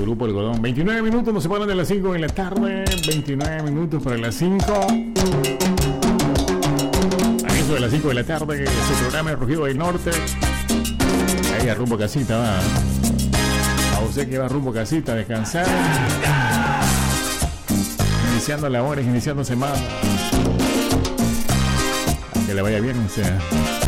Grupo Algodón. 29 minutos nos separan de las 5 de la tarde. 29 minutos para las 5. A eso de las 5 de la tarde, su programa El Rugido del Norte. Ahí a rumbo casita va. A usted que va rumbo casita a descansar. Iniciando labores, iniciando semana. Que le vaya bien, o sea.